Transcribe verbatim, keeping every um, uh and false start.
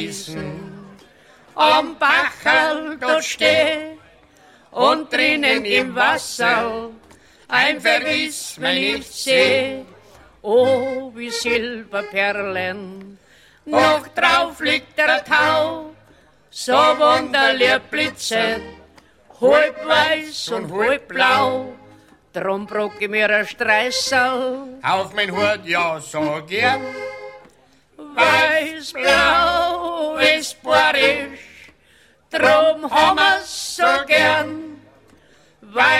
Am Bacherl dort steh und drinnen im Wasser ein Verlies, wenn ich seh. Oh, wie Silberperlen, noch drauf liegt der Tau, so wunderlich blitzet, halb weiß und halb blau. Drum brock ich mir ein Streißel auf mein Hut, ja, so gern. Weiß-blau ist borisch, drum haben wir's so gern. Weiß